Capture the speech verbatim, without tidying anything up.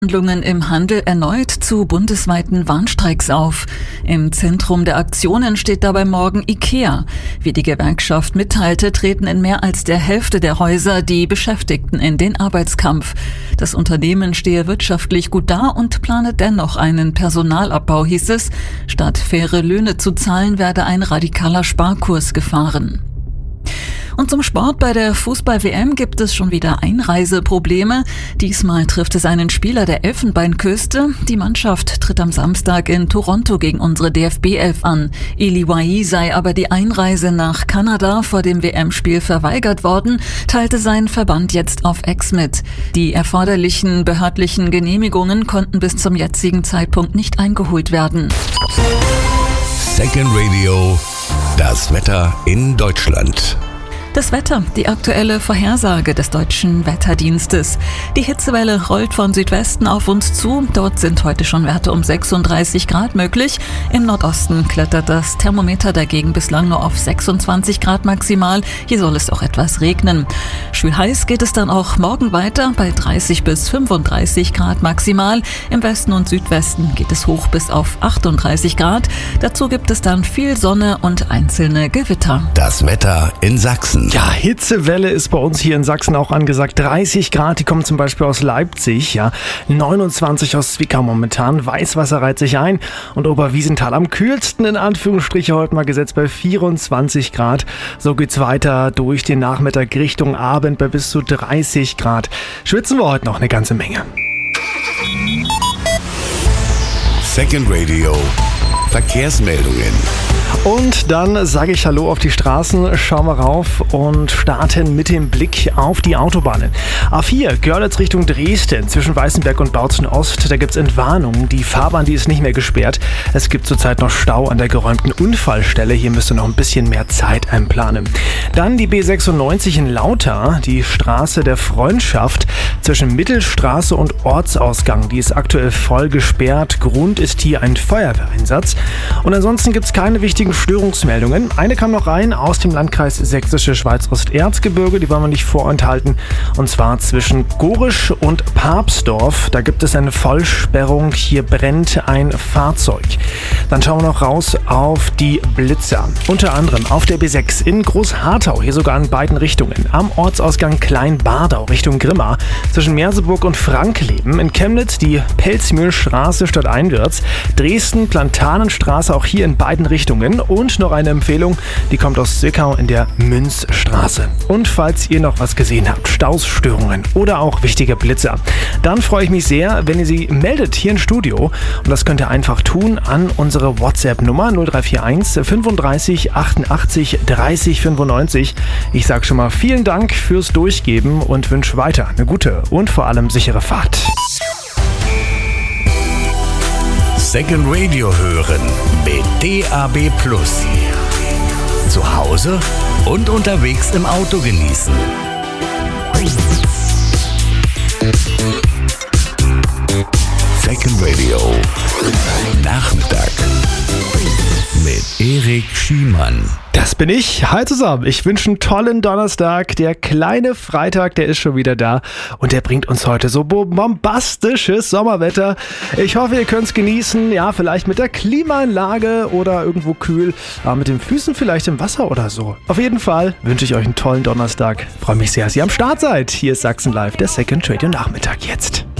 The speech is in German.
Verhandlungen im Handel erneut zu bundesweiten Warnstreiks auf. Im Zentrum der Aktionen steht dabei morgen IKEA. Wie die Gewerkschaft mitteilte, treten in mehr als der Hälfte der Häuser die Beschäftigten in den Arbeitskampf. Das Unternehmen stehe wirtschaftlich gut da und plane dennoch einen Personalabbau, hieß es. Statt faire Löhne zu zahlen, werde ein radikaler Sparkurs gefahren. Und zum Sport: Bei der Fußball-W M gibt es schon wieder Einreiseprobleme. Diesmal trifft es einen Spieler der Elfenbeinküste. Die Mannschaft tritt am Samstag in Toronto gegen unsere D F B elf an. Eli Wahi sei aber die Einreise nach Kanada vor dem W M-Spiel verweigert worden, teilte sein Verband jetzt auf X mit. Die erforderlichen behördlichen Genehmigungen konnten bis zum jetzigen Zeitpunkt nicht eingeholt werden. Second Radio, das Wetter in Deutschland. Das Wetter, die aktuelle Vorhersage des Deutschen Wetterdienstes. Die Hitzewelle rollt von Südwesten auf uns zu. Dort sind heute schon Werte um sechsunddreißig Grad möglich. Im Nordosten klettert das Thermometer dagegen bislang nur auf sechsundzwanzig Grad maximal. Hier soll es auch etwas regnen. Schwül-heiß geht es dann auch morgen weiter bei dreißig bis fünfunddreißig Grad maximal. Im Westen und Südwesten geht es hoch bis auf achtunddreißig Grad. Dazu gibt es dann viel Sonne und einzelne Gewitter. Das Wetter in Sachsen. Ja, Hitzewelle ist bei uns hier in Sachsen auch angesagt. dreißig Grad, die kommen zum Beispiel aus Leipzig. Ja, neunundzwanzig aus Zwickau momentan. Weißwasser reiht sich ein. Und Oberwiesenthal am kühlsten in Anführungsstriche heute mal gesetzt bei vierundzwanzig Grad. So geht's weiter durch den Nachmittag Richtung Abend bei bis zu dreißig Grad. Schwitzen wir heute noch eine ganze Menge. Second Radio, Verkehrsmeldungen. Und dann sage ich Hallo auf die Straßen, schauen wir rauf und starten mit dem Blick auf die Autobahnen. A vier, Görlitz Richtung Dresden, zwischen Weißenberg und Bautzen Ost, da gibt es Entwarnungen. Die Fahrbahn, die ist nicht mehr gesperrt. Es gibt zurzeit noch Stau an der geräumten Unfallstelle. Hier müsst ihr noch ein bisschen mehr Zeit einplanen. Dann die B sechsundneunzig in Lauter, die Straße der Freundschaft zwischen Mittelstraße und Ortsausgang. Die ist aktuell voll gesperrt. Grund ist hier ein Feuerwehreinsatz. Und ansonsten gibt es keine wichtigen Störungsmeldungen. Eine kam noch rein aus dem Landkreis Sächsische Schweiz-Osterzgebirge, die wollen wir nicht vorenthalten, und zwar zwischen Gorisch und Papsdorf. Da gibt es eine Vollsperrung, hier brennt ein Fahrzeug. Dann schauen wir noch raus auf die Blitzer. Unter anderem auf der B sechs in Großharthau, hier sogar in beiden Richtungen. Am Ortsausgang Kleinbardau Richtung Grimma, zwischen Merseburg und Frankleben. In Chemnitz die Pelzmühlstraße statt einwärts. Dresden Plantanenstraße, auch hier in beiden Richtungen. Und noch eine Empfehlung, die kommt aus Zwickau in der Münzstraße. Und falls ihr noch was gesehen habt, Staus, Störungen oder auch wichtige Blitzer, dann freue ich mich sehr, wenn ihr sie meldet hier im Studio. Und das könnt ihr einfach tun an unsere WhatsApp-Nummer null drei vier eins fünfunddreißig achtundachtzig dreißig fünfundneunzig. Ich sage schon mal vielen Dank fürs Durchgeben und wünsche weiter eine gute und vor allem sichere Fahrt. Second Radio hören mit D A B Plus. Zu Hause und unterwegs im Auto genießen. Second Radio Nachmittag mit Erik Schiemann. Das bin ich. Hi zusammen. Ich wünsche einen tollen Donnerstag. Der kleine Freitag, der ist schon wieder da. Und der bringt uns heute so bombastisches Sommerwetter. Ich hoffe, ihr könnt es genießen. Ja, vielleicht mit der Klimaanlage oder irgendwo kühl. Aber mit den Füßen vielleicht im Wasser oder so. Auf jeden Fall wünsche ich euch einen tollen Donnerstag. Freue mich sehr, dass ihr am Start seid. Hier ist Sachsen Live, der Second Radio Nachmittag jetzt.